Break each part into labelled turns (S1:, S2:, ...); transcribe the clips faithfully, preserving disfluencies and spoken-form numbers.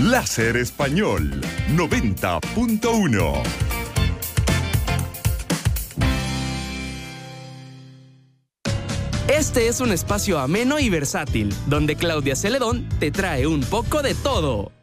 S1: Láser Español noventa punto uno.
S2: Este es un espacio ameno y versátil, donde Claudia Celedón te trae un poco de todo.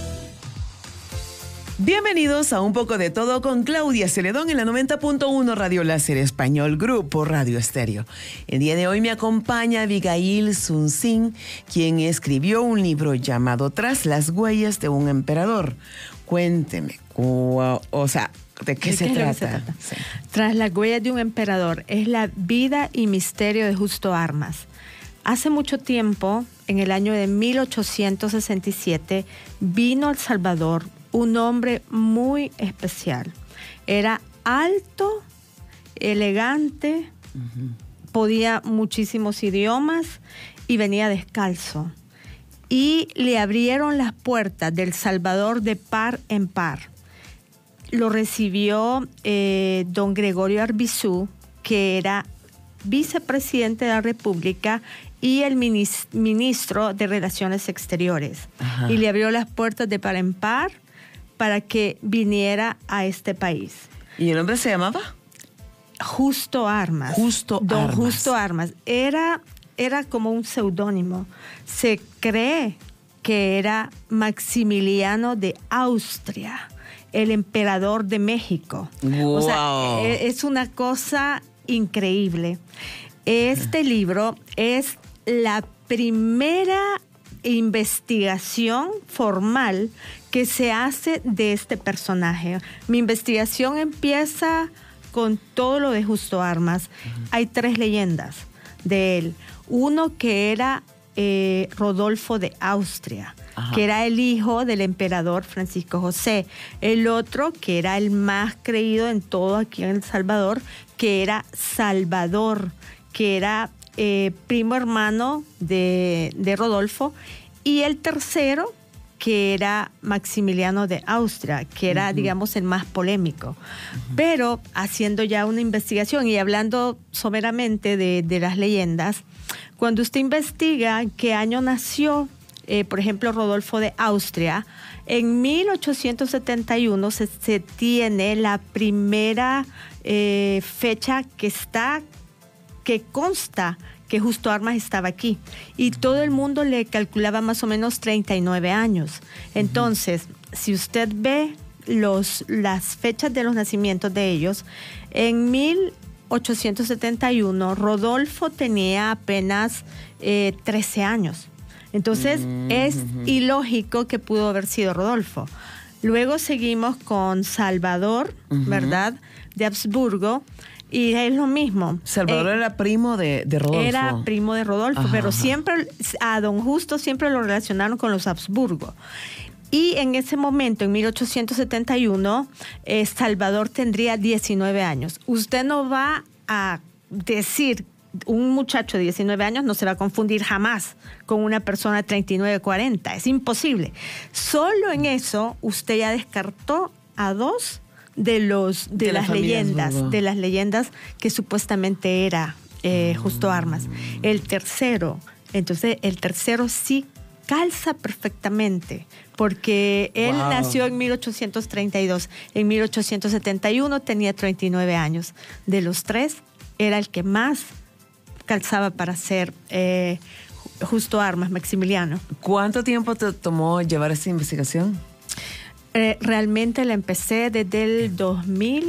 S3: Bienvenidos a Un Poco de Todo con Claudia Celedón en la noventa punto uno Radio Láser Español, Grupo Radio Estéreo. El día de hoy me acompaña Abigail Sunsin, quien escribió un libro llamado Tras las huellas de un emperador. Cuénteme, o, o sea, ¿de qué,
S4: ¿De
S3: se,
S4: qué
S3: trata?
S4: se trata?
S3: Sí.
S4: Tras las huellas de un emperador es la vida y misterio de Justo Armas. Hace mucho tiempo, en el año de mil ochocientos sesenta y siete, vino a El Salvador un hombre muy especial. Era alto, elegante, uh-huh. podía muchísimos idiomas y venía descalzo. Y le abrieron las puertas del Salvador de par en par. Lo recibió eh, don Gregorio Arbizu, que era vicepresidente de la República y el ministro de Relaciones Exteriores. Ajá. Y le abrió las puertas de par en par para que viniera a este país.
S3: ¿Y el hombre se llamaba?
S4: Justo Armas.
S3: Justo
S4: Don
S3: Armas.
S4: Justo Armas. Era, era como un seudónimo. Se cree que era Maximiliano de Austria, el emperador de México.
S3: Wow.
S4: O sea, es una cosa increíble. Este libro es la primera investigación formal que se hace de este personaje. Mi investigación empieza con todo lo de Justo Armas. Uh-huh. Hay tres leyendas de él. Uno que era eh, Rodolfo de Austria, Ajá. que era el hijo del emperador Francisco José. El otro, que era el más creído en todo aquí en El Salvador, que era Salvador, que era eh, primo hermano de, de Rodolfo. Y el tercero, que era Maximiliano de Austria, que era, uh-huh. digamos, el más polémico. Uh-huh. Pero haciendo ya una investigación y hablando someramente de, de las leyendas, cuando usted investiga qué año nació, eh, por ejemplo, Rodolfo de Austria, en mil ochocientos setenta y uno se, se tiene la primera eh, fecha que está, que consta que Justo Armas estaba aquí. Y todo el mundo le calculaba más o menos treinta y nueve años. Entonces, uh-huh. si usted ve los, las fechas de los nacimientos de ellos, en mil ochocientos setenta y uno Rodolfo tenía apenas eh, trece años. Entonces, uh-huh. es ilógico que pudo haber sido Rodolfo. Luego seguimos con Salvador, uh-huh. ¿verdad?, de Habsburgo. Y es lo mismo.
S3: Salvador eh, era primo de, de Rodolfo.
S4: Era primo de Rodolfo, ajá, pero ajá. siempre a don Justo siempre lo relacionaron con los Habsburgo. Y en ese momento, en mil ochocientos setenta y uno, eh, Salvador tendría diecinueve años. Usted no va a decir, un muchacho de diecinueve años no se va a confundir jamás con una persona de treinta y nueve, cuarenta. Es imposible. Solo en eso usted ya descartó a dos de los de, de las la leyendas Habsburgo. de las leyendas que supuestamente era eh, Justo Armas. El tercero, entonces el tercero sí calza perfectamente, porque él wow. nació en mil ochocientos treinta y dos, en mil ochocientos setenta y uno tenía treinta y nueve años. De los tres era el que más calzaba para ser eh, Justo Armas, Maximiliano.
S3: ¿Cuánto tiempo te tomó llevar esta investigación?
S4: Eh, realmente la empecé desde el dos mil